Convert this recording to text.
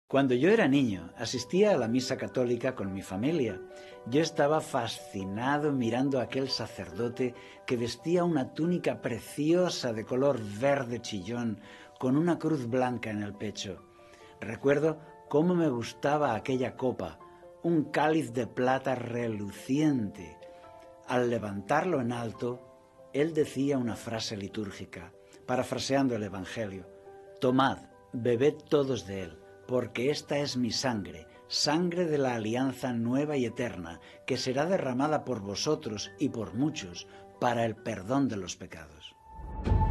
Cuando yo era niño, asistía a la misa católica con mi familia. Yo estaba fascinado mirando a aquel sacerdote que vestía una túnica preciosa de color verde chillón con una cruz blanca en el pecho. Recuerdo cómo me gustaba aquella copa, un cáliz de plata reluciente. Al levantarlo en alto, él decía una frase litúrgica, parafraseando el Evangelio: «Tomad, bebed todos de él, porque esta es mi sangre, sangre de la alianza nueva y eterna, que será derramada por vosotros y por muchos para el perdón de los pecados».